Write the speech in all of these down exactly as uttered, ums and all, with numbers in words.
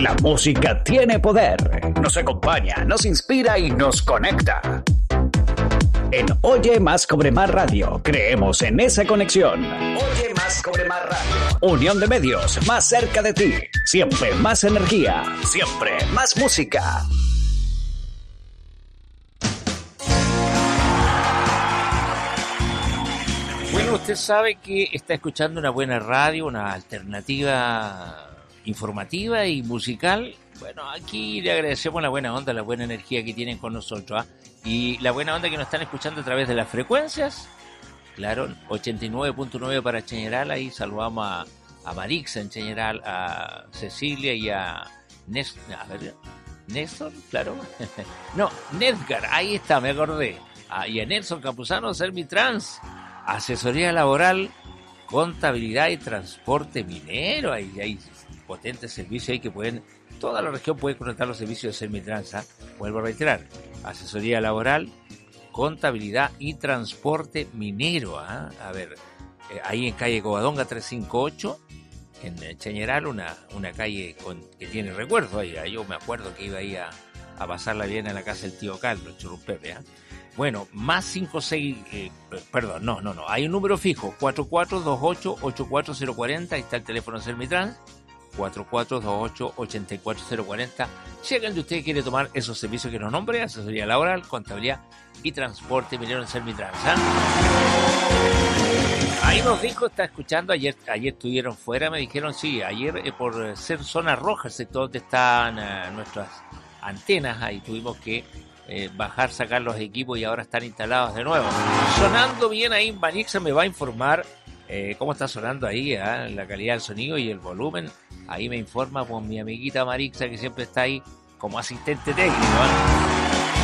La música tiene poder. Nos acompaña, nos inspira y nos conecta. En Oye Más Cobremar Radio, creemos en esa conexión. Oye Más Cobremar Radio. Unión de medios, más cerca de ti. Siempre más energía, siempre más música. Bueno, usted sabe que está escuchando una buena radio, una alternativa informativa y musical. Bueno, aquí le agradecemos la buena onda, la buena energía que tienen con nosotros, ¿eh? Y la buena onda que nos están escuchando a través de las frecuencias. Claro, ochenta y nueve punto nueve para Chañaral, ahí saludamos a, a Marixa en Chañaral, a Cecilia y a Néstor, a ver, Néstor, claro, no, Nedgar, ahí está, me acordé, ah, y a Nelson Campuzano, Servitrans, asesoría laboral, contabilidad y transporte minero, ahí hay potentes servicios ahí que pueden, toda la región puede contratar los servicios de Servitrans, ¿eh? Vuelvo a reiterar, asesoría laboral, contabilidad y transporte minero, ¿eh? A ver, eh, ahí en calle Covadonga trescientos cincuenta y ocho, en Chañaral, una, una calle con, que tiene recuerdo ahí, ¿eh? Yo me acuerdo que iba ahí a, a pasarla bien en la casa del tío Carlos, Churrumpepe, ¿eh? Bueno, más cinco seis, eh, perdón, no, no, no, hay un número fijo, cuatro cuatro dos ocho ocho cuatro cero cuatro cero, ahí está el teléfono de Servitrans, cuatro cuatro dos ocho ocho cuatro cero cuatro cero. Si alguien de ustedes quiere tomar esos servicios que nos nombre, asesoría laboral, contabilidad y transporte minero en Servitrans, ¿eh? Ahí nos dijo, está escuchando, ayer ayer estuvieron fuera, me dijeron, sí, ayer eh, por ser zona roja, el sector donde están eh, nuestras antenas, ahí tuvimos que eh, bajar, sacar los equipos y ahora están instalados de nuevo. Sonando bien ahí, Marixa me va a informar eh, cómo está sonando ahí, ¿eh? La calidad del sonido y el volumen. Ahí me informa con mi amiguita Marixa, que siempre está ahí como asistente técnico, ¿eh?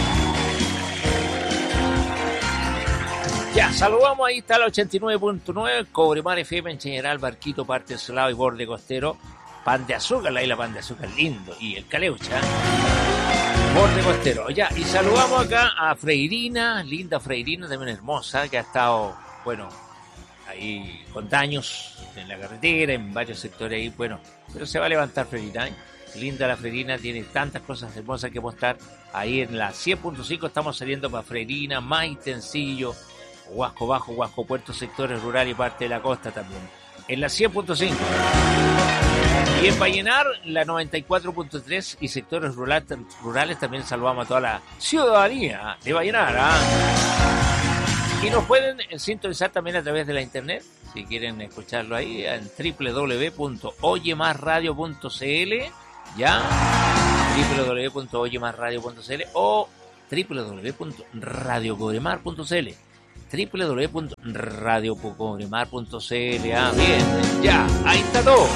Ya, saludamos, ahí está la ochenta y nueve punto nueve, Cobremar F M en Chañaral, Barquito, Parte del Solado y Borde Costero, Pan de Azúcar, la isla Pan de Azúcar, lindo, y el Caleucha, Borde Costero, ya, y saludamos acá a Freirina, linda Freirina, también hermosa, que ha estado, bueno, ahí con daños en la carretera, en varios sectores ahí, bueno, pero se va a levantar Freirina, ¿eh? Linda la Freirina, tiene tantas cosas hermosas que mostrar, ahí en la cien punto cinco estamos saliendo para Freirina, Maitencillo, Huasco Bajo, Huasco Puerto, sectores rurales y parte de la costa también. En la cien punto cinco. Y en Vallenar, la noventa y cuatro punto tres y sectores rurales, rurales también saludamos a toda la ciudadanía de Vallenar, ¿eh? Y nos pueden sintonizar también a través de la internet, si quieren escucharlo ahí, en doble u doble u doble u punto oye más radio punto c l, ya, doble u doble u doble u punto oye más radio punto c l o doble u doble u doble u punto radio cobremar punto c l. doble u doble u doble u punto radio cobremar punto c l. Ah, bien, ya, ahí está todo.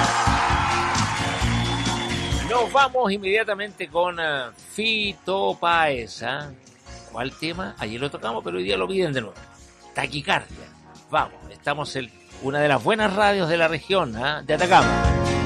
Nos vamos inmediatamente con uh, Fito Páez, ¿eh? ¿Cuál tema? Ayer lo tocamos, pero hoy día lo piden de nuevo. Taquicardia. Vamos, estamos en una de las buenas radios de la región, ¿eh? de Atacama.